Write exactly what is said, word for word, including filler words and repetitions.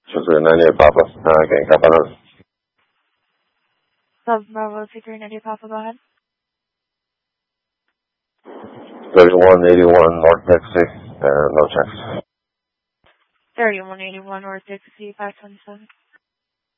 Sugar ninety-eight Papa, uh, getting Capanas. Sub Bravo, Secret ninety Papa, go ahead. thirty-one eighty-one North Taxi, uh, no checks. thirty-one eighty-one North Dixie, five twenty-seven.